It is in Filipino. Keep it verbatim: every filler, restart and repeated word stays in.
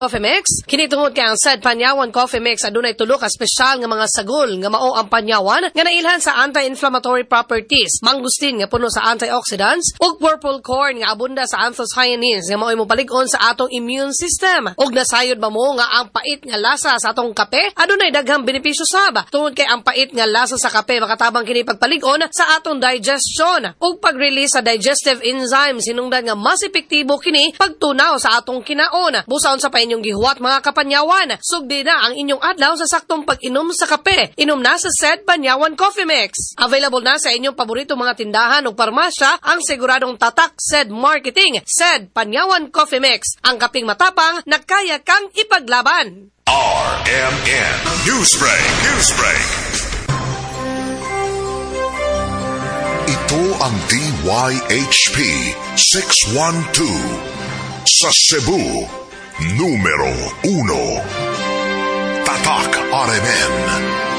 Coffee Mix, kinitungod kay ang said Panyawan Coffee Mix adunay tulo ka espesyal nga mga sagol nga mao ang panyawan nga nailhan sa anti-inflammatory properties, mangustin nga puno sa antioxidants, ug purple corn nga abunda sa anthocyanins nga mao mopalig-on sa atong immune system. Ug nasayod ba mo nga ang pait nga lasa sa atong kape adunay daghang benepisyo sab. Tungod kay ang pait nga lasa sa kape makatabang kini pagpalig-on sa atong digestion ug pag-release sa digestive enzymes hinungdan nga mas epektibo kini pagtunaw sa atong kinaon. Busaon sa pain inyong gihuwat mga kapanyawan. Sugdi na ang inyong adlaw sa saktong pag-inom sa kape. Inom na sa said Panyawan Coffee Mix. Available na sa inyong paborito mga tindahan o parmasya ang siguradong tatak said marketing, said Panyawan Coffee Mix. Ang kaping matapang na kaya kang ipaglaban. R M N Newsbreak. Newsbreak. Ito ang D Y H P six one two sa Cebu. Numero uno. Tatak R M N.